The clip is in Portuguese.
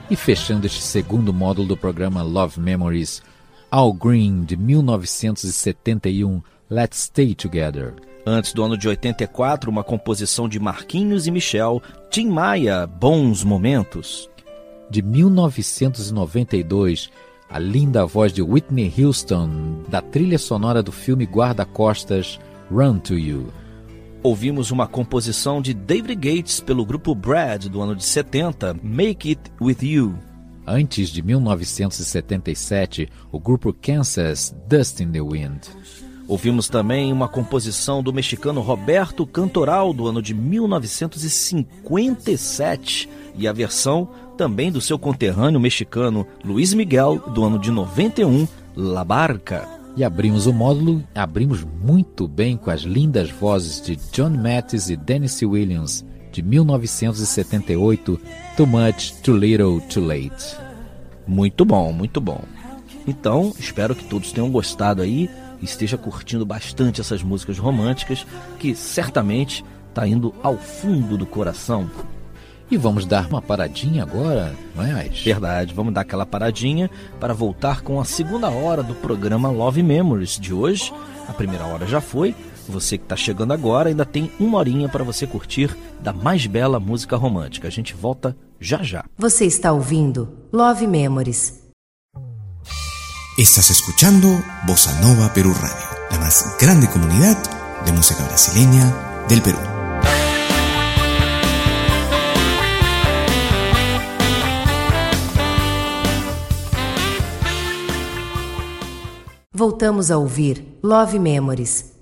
E fechando este segundo módulo do programa Love Memories, Al Green, de 1971, Let's Stay Together. Antes do ano de 84, uma composição de Marquinhos e Michel, Tim Maia, Bons Momentos. De 1992, a linda voz de Whitney Houston, da trilha sonora do filme Guarda-Costas, Run to You. Ouvimos uma composição de David Gates pelo grupo Brad, do ano de 70, Make It With You. Antes de 1977, o grupo Kansas, Dust in the Wind. Ouvimos também uma composição do mexicano Roberto Cantoral, do ano de 1957, e a versão também do seu conterrâneo mexicano Luis Miguel, do ano de 91, La Barca. E abrimos o módulo, abrimos muito bem com as lindas vozes de John Mathis e Dennis Williams, de 1978, Too Much, Too Little, Too Late. Muito bom, muito bom. Então, espero que todos tenham gostado aí e esteja curtindo bastante essas músicas românticas, que certamente está indo ao fundo do coração. E vamos dar uma paradinha agora, não é, Ais? Verdade, vamos dar aquela paradinha para voltar com a segunda hora do programa Love Memories de hoje. A primeira hora já foi. Você que está chegando agora ainda tem uma horinha para você curtir da mais bela música romântica. A gente volta já já. Você está ouvindo Love Memories. Estás escuchando Bossa Nova Perú Radio, la más grande comunidad de música brasileña del Perú. Voltamos a ouvir Love Memories.